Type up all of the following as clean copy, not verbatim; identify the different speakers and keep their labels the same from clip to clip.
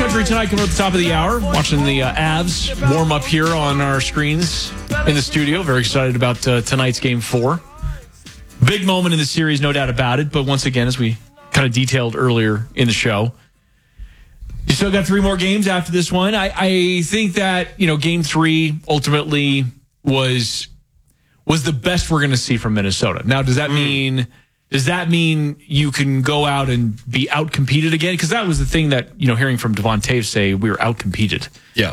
Speaker 1: 5:03 tonight, coming at the top of the hour. Watching the Avs warm up here on our screens in the studio. Very excited about tonight's Game 4. Big moment in the series, no doubt about it. But once again, as we kind of detailed earlier in the show, you still got 3 more games after this one. I think that, Game 3 ultimately was the best we're going to see from Minnesota. Now, does that mean you can go out and be outcompeted again? Because that was the thing that, hearing from Devon Toews say we were outcompeted.
Speaker 2: Yeah.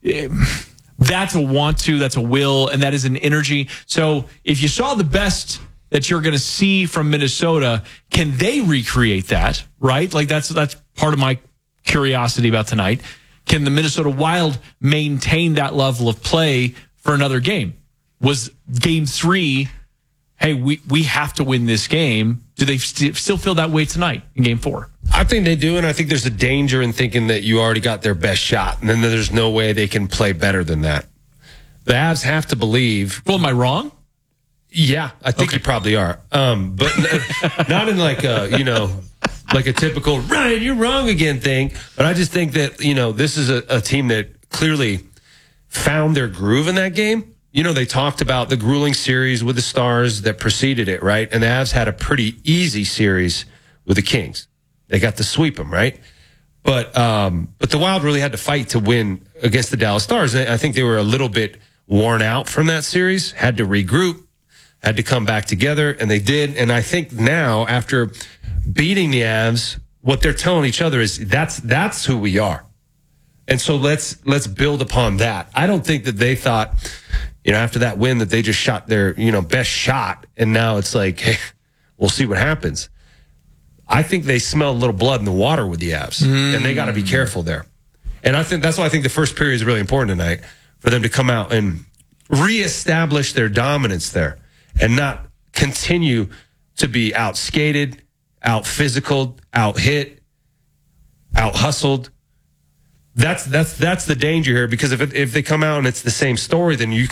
Speaker 1: That's a want to, that's a will, and that is an energy. So if you saw the best that you're going to see from Minnesota, can they recreate that, right? Like that's part of my curiosity about tonight. Can the Minnesota Wild maintain that level of play for another game? Was Game 3, hey, we have to win this game? Do they still feel that way tonight in Game 4?
Speaker 2: I think they do, and I think there's a danger in thinking that you already got their best shot, and then there's no way they can play better than that. The Avs have to believe.
Speaker 1: Well, am I wrong?
Speaker 2: Yeah, I think you probably are. But not in like a typical Ryan, you're wrong again thing. But I just think that, this is a team that clearly found their groove in that game. They talked about the grueling series with the Stars that preceded it, right? And the Avs had a pretty easy series with the Kings. They got to sweep them, right? But the Wild really had to fight to win against the Dallas Stars. And I think they were a little bit worn out from that series, had to regroup, had to come back together, and they did. And I think now, after beating the Avs, what they're telling each other is that's who we are. And so let's build upon that. I don't think that they thought, after that win that they just shot their, best shot, and now it's like, hey, we'll see what happens. I think they smell a little blood in the water with the Avs, and they got to be careful there. And I think that's why I think the first period is really important tonight, for them to come out and reestablish their dominance there and not continue to be out-skated, out-physicaled, out-hit, out-hustled. That's the danger here, because if they come out and it's the same story, then you